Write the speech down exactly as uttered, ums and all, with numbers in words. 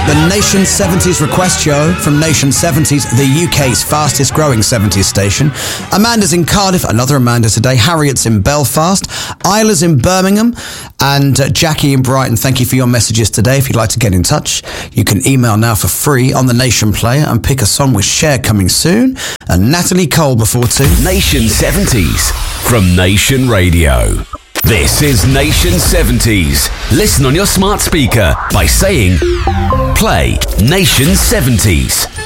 The Nation seventies Request Show from Nation seventies, the U K's fastest growing seventies station. Amanda's in Cardiff, another Amanda today. Harriet's in Belfast. Isla's in Birmingham. And uh, Jackie in Brighton, thank you for your messages today. If you'd like to get in touch, you can email now for free on the Nation Player and pick a song with Cher coming soon. And Natalie Cole before two. Nation seventies from Nation Radio. This is Nation seventies. Listen on your smart speaker by saying, play Nation seventies.